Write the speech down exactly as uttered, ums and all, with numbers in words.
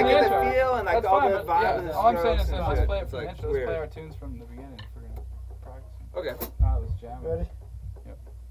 like get intro. the feel and like That's all fine, the but, vibe yeah, and the all I'm saying is strokes that and let's shit. play it It's for the like intro. Let's weird. play our tunes from the beginning if we're gonna practice. Okay. No, let's jam. Ready?